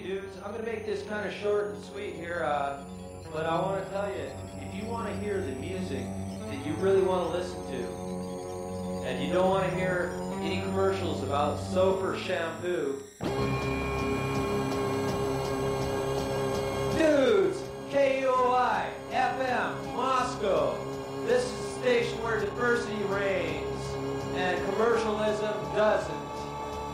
dudes. I'm going to make this kind of short and sweet here, but I want to tell you, if you want to hear the music that you really want to listen to, and you don't want to hear any commercials about soap or shampoo, dudes, KUOI, FM, Moscow. This is a station where diversity reigns and commercialism doesn't.